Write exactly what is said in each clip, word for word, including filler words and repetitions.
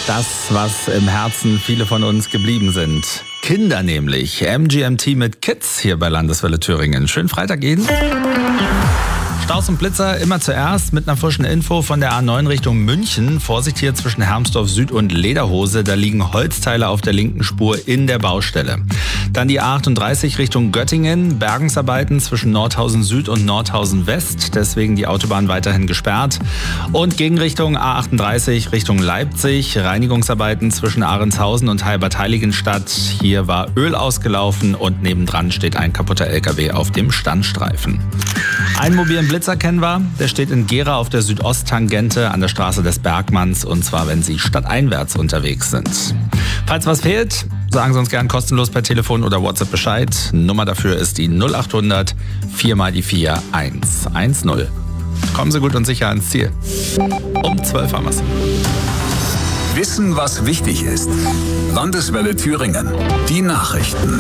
Das, was im Herzen viele von uns geblieben sind. Kinder nämlich. M G M T mit Kids hier bei Landeswelle Thüringen. Schönen Freitag Ihnen. Staus und Blitzer immer zuerst mit einer frischen Info von der A neun Richtung München. Vorsicht hier zwischen Hermsdorf Süd und Lederhose. Da liegen Holzteile auf der linken Spur in der Baustelle. Dann die A achtunddreißig Richtung Göttingen. Bergungsarbeiten zwischen Nordhausen Süd und Nordhausen West. Deswegen die Autobahn weiterhin gesperrt. Und Gegenrichtung A achtunddreißig Richtung Leipzig. Reinigungsarbeiten zwischen Ahrenshausen und Heilbad-Heiligenstadt. Hier war Öl ausgelaufen und nebendran steht ein kaputter L K W auf dem Standstreifen. Einen mobilen Blitzer kennen wir, der steht in Gera auf der Südosttangente an der Straße des Bergmanns, und zwar, wenn Sie stadteinwärts unterwegs sind. Falls was fehlt, sagen Sie uns gern kostenlos per Telefon oder WhatsApp Bescheid. Nummer dafür ist die null achthundert vier mal die vier eins eins null. Kommen Sie gut und sicher ans Ziel. Um zwölf haben wir's. Wissen, was wichtig ist. Landeswelle Thüringen. Die Nachrichten.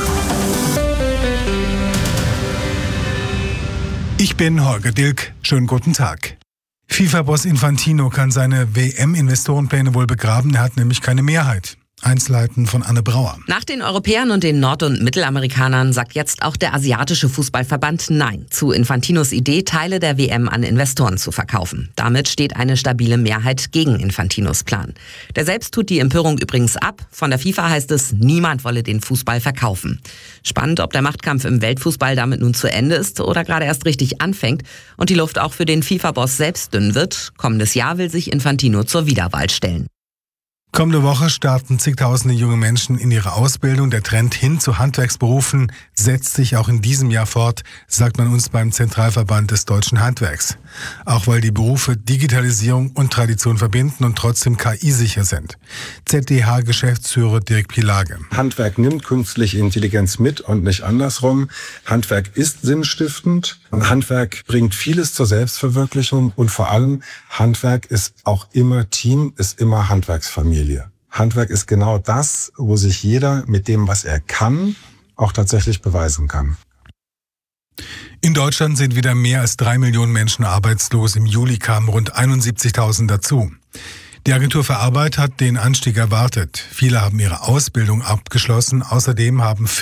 Ich bin Holger Dilk. Schönen guten Tag. FIFA-Boss Infantino kann seine W M-Investorenpläne wohl begraben. Er hat nämlich keine Mehrheit. Einzelheiten von Anne Brauer. Nach den Europäern und den Nord- und Mittelamerikanern sagt jetzt auch der asiatische Fußballverband Nein zu Infantinos Idee, Teile der W M an Investoren zu verkaufen. Damit steht eine stabile Mehrheit gegen Infantinos Plan. Der selbst tut die Empörung übrigens ab. Von der FIFA heißt es, niemand wolle den Fußball verkaufen. Spannend, ob der Machtkampf im Weltfußball damit nun zu Ende ist oder gerade erst richtig anfängt und die Luft auch für den FIFA-Boss selbst dünn wird. Kommendes Jahr will sich Infantino zur Wiederwahl stellen. Kommende Woche starten zigtausende junge Menschen in ihre Ausbildung. Der Trend hin zu Handwerksberufen setzt sich auch in diesem Jahr fort, sagt man uns beim Zentralverband des Deutschen Handwerks. Auch weil die Berufe Digitalisierung und Tradition verbinden und trotzdem K I-sicher sind. Z D H-Geschäftsführer Dirk Pilage. Handwerk nimmt künstliche Intelligenz mit und nicht andersrum. Handwerk ist sinnstiftend. Handwerk bringt vieles zur Selbstverwirklichung und vor allem Handwerk ist auch immer Team, ist immer Handwerksfamilie. Handwerk ist genau das, wo sich jeder mit dem, was er kann, auch tatsächlich beweisen kann. In Deutschland sind wieder mehr als drei Millionen Menschen arbeitslos. Im Juli kamen rund einundsiebzigtausend dazu. Die Agentur für Arbeit hat den Anstieg erwartet. Viele haben ihre Ausbildung abgeschlossen. Außerdem haben